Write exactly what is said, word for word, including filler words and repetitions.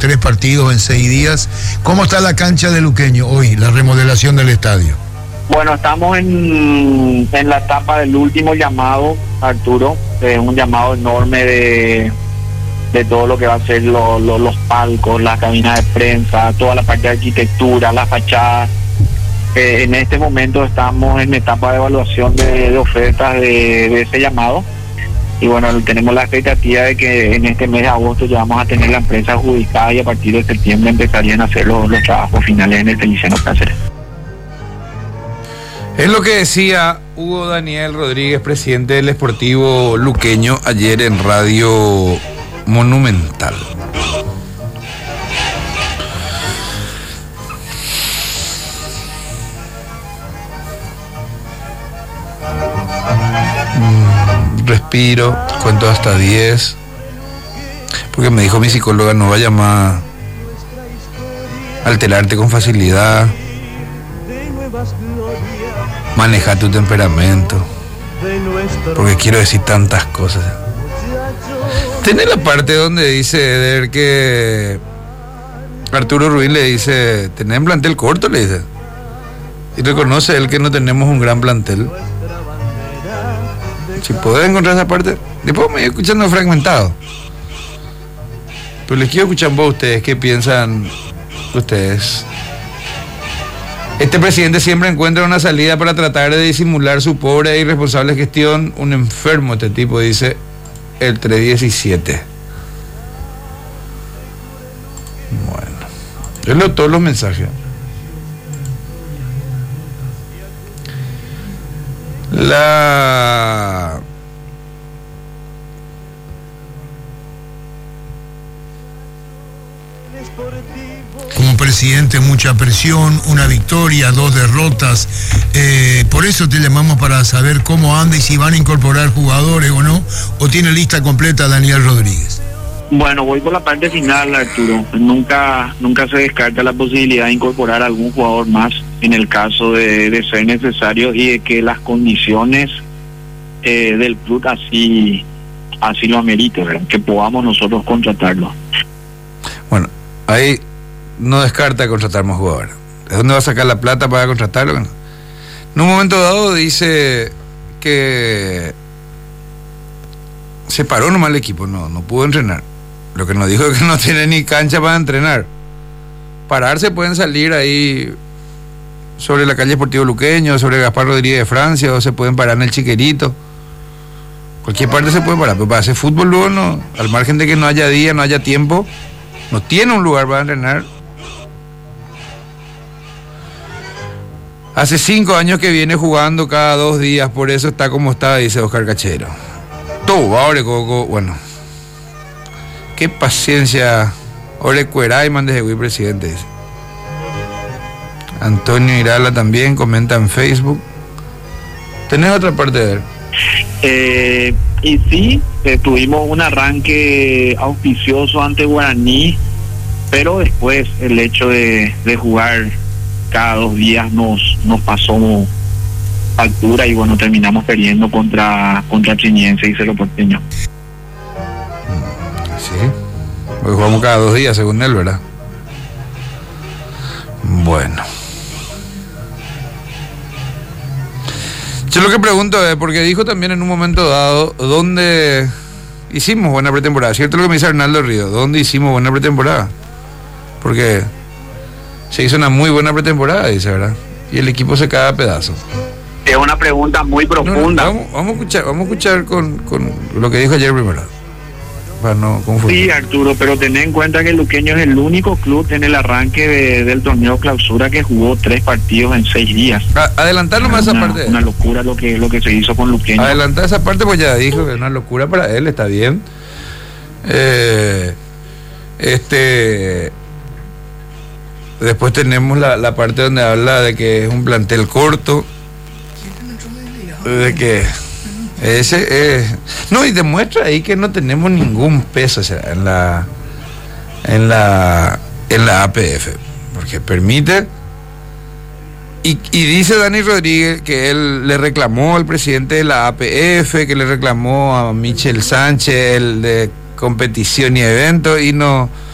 tres partidos en seis días. ¿Cómo está la cancha de Luqueño hoy, la remodelación del estadio? Bueno, estamos en, en la etapa del último llamado, Arturo, eh, un llamado enorme de, de todo lo que va a ser lo, lo, los palcos, las cabinas de prensa, toda la parte de arquitectura, las fachadas. Eh, en este momento estamos en etapa de evaluación de, de ofertas de, de ese llamado. Y bueno, tenemos la expectativa de que en este mes de agosto ya vamos a tener la empresa adjudicada y a partir de septiembre empezarían a hacer los, los trabajos finales en el Feliciano Cáceres. Es lo que decía Hugo Daniel Rodríguez, presidente del Sportivo Luqueño, ayer en Radio Monumental. Respiro, cuento hasta diez, porque me dijo mi psicóloga, no vaya más a alterarte con facilidad, maneja tu temperamento, porque quiero decir tantas cosas. Tiene la parte donde dice Eder que Arturo Ruiz le dice, ¿tenés un plantel corto? Le dice, y reconoce él que no tenemos un gran plantel. Si podés encontrar esa parte, después me voy escuchando fragmentado. Pero les quiero escuchar vos ustedes, ¿qué piensan ustedes? Este presidente siempre encuentra una salida para tratar de disimular su pobre e irresponsable gestión. Un enfermo este tipo, dice el tres diecisiete. Bueno, yo leo todos los mensajes. La como presidente, mucha presión, una victoria, dos derrotas, eh, por eso te llamamos para saber cómo anda y si van a incorporar jugadores o no, o tiene lista completa Daniel Rodríguez. Bueno, voy por la parte final, Arturo. Nunca nunca se descarta la posibilidad de incorporar algún jugador más en el caso de, de ser necesario y de que las condiciones eh, del club así así lo ameriten, ¿verdad? Que podamos nosotros contratarlo. Bueno, ahí no descarta contratar más jugadores. ¿De dónde va a sacar la plata para contratarlo? En un momento dado dice que se paró nomás el equipo, no, no pudo entrenar. Lo que nos dijo es que no tiene ni cancha para entrenar. Pararse pueden salir ahí sobre la calle Sportivo Luqueño, sobre Gaspar Rodríguez de Francia, o se pueden parar en el Chiquerito. Cualquier parte se puede parar, pero para hacer fútbol luego no, al margen de que no haya día, no haya tiempo, no tiene un lugar para entrenar. Hace cinco años que viene jugando cada dos días, por eso está como está, dice Oscar Cachero. Todo, ahora Coco, bueno. Qué paciencia. Ore Cuerayman desde Wii Presidente, dice. Antonio Irala también comenta en Facebook. ¿Tenés otra parte de ver? Eh, y sí, eh, tuvimos un arranque auspicioso ante Guaraní, pero después el hecho de, de jugar cada dos días nos, nos pasó factura y bueno, terminamos perdiendo contra, contra Chiñense y Cerro Porteño. Sí, porque jugamos cada dos días según él, ¿verdad? Bueno. Yo lo que pregunto es, porque dijo también en un momento dado, ¿dónde hicimos buena pretemporada? ¿Cierto lo que me dice Arnaldo Río? ¿Dónde hicimos buena pretemporada? Porque se hizo una muy buena pretemporada, dice, ¿verdad? Y el equipo se cae a pedazos. Es una pregunta muy profunda. No, no, vamos, vamos a escuchar, vamos a escuchar con, con lo que dijo ayer primero, para no confundir. Sí, Arturo, pero ten en cuenta que el Luqueño es el único club en el arranque de, del torneo clausura que jugó tres partidos en seis días. A, adelantar nomás esa parte. Una locura lo que lo que se hizo con Luqueño. Adelantar esa parte, pues ya dijo que es una locura para él, está bien. Eh, este después tenemos la, la parte donde habla de que es un plantel corto, de que ese es, no, y demuestra ahí que no tenemos ningún peso, o sea, en la en la en la A P F, porque permite y, y dice Dani Rodríguez que él le reclamó al presidente de la A P F, que le reclamó a Michel Sánchez, el de competición y eventos, y no